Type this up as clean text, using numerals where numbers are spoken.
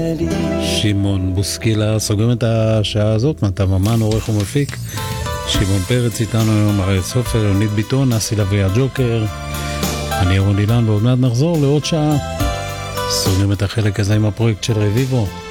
שמעון בוסקילה סוגרים את השעה הזאת, נתן ממן, עורך ומפיק. שמעון פרץ איתנו היום, הרי סופר, יונית ביטון, אסי לוי הג'וקר, אני ירון אילן, ועוד מעט נחזור לעוד שעה. סוגרים את החלק הזה עם הפרויקט של רביבו.